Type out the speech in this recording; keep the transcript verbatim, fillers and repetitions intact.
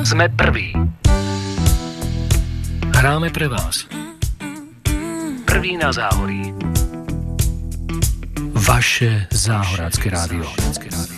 Sme prví. Hráme pre vás. Prví na záhorí. Vaše záhorácké rádio.